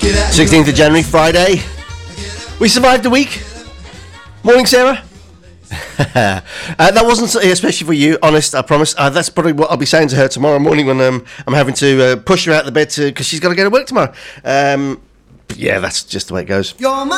16th of January, Friday. We survived the week. Morning, Sarah. That wasn't especially for you, honest, I promise. That's probably what I'll be saying to her tomorrow morning when I'm having to push her out of the bed because she's got to go to work tomorrow. Yeah, that's just the way it goes.